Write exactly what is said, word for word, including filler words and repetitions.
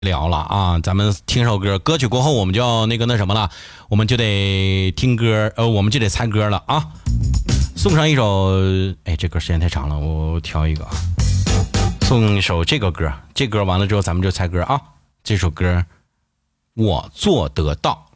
聊了啊，咱们听首歌，歌曲过后我们就要那个那什么了，我们就得听歌，呃，我们就得猜歌了啊。送上一首，哎，这歌时间太长了，我挑一个啊。送一首这个歌，这歌完了之后咱们就猜歌啊。这首歌我做得到。